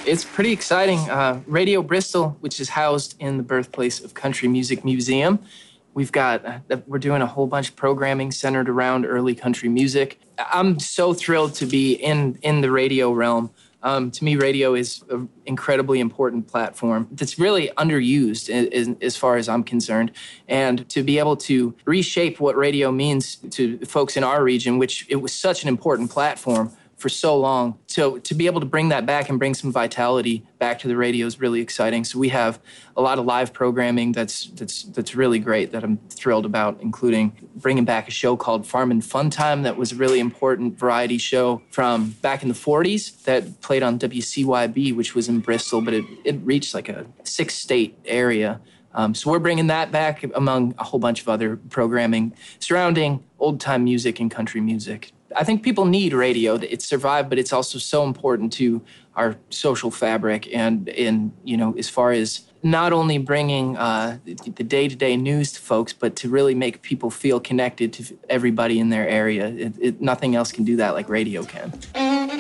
It's pretty exciting. Radio Bristol, which is housed in the birthplace of Country Music Museum. We're doing a whole bunch of programming centered around early country music. I'm so thrilled to be in the radio realm. To me, radio is an incredibly important platform that's really underused as far as I'm concerned. And to be able to reshape what radio means to folks in our region, which it was such an important platform for so long. So to be able to bring that back and bring some vitality back to the radio is really exciting. So we have a lot of live programming that's really great that I'm thrilled about, including bringing back a show called Farmin' Fun Time that was a really important variety show from back in the 40s that played on WCYB, which was in Bristol, but it reached like a 6-state area. So we're bringing that back among a whole bunch of other programming surrounding old-time music and country music. I think people need radio. It's survived, but it's also so important to our social fabric and as far as not only bringing the day-to-day news to folks, but to really make people feel connected to everybody in their area. Nothing else can do that like radio can.